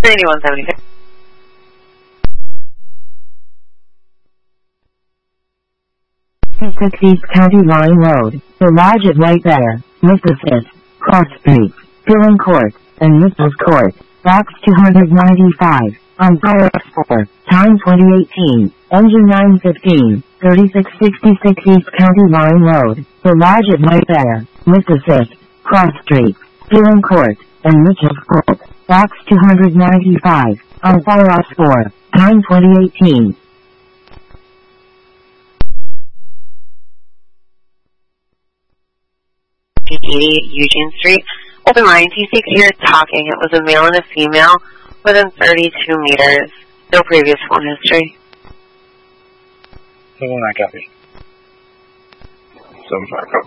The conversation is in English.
9176. East County Line Road, The Lodge at White Bear, Mississippi, Cross Street, Filling Court, and Mrs. Court, Box 295, on fire 4, time 2018, engine 915, 3666 East County Line Road, The Lodge at White Bear, Mississippi, Cross Street, Filling Court, and Mrs. Court, Box 295, on fire 4, time 2018. Eugene Street. Open line, T6 here talking. It was a male and a female within 32 meters. No previous phone history. 7-1, I copy. 7-5.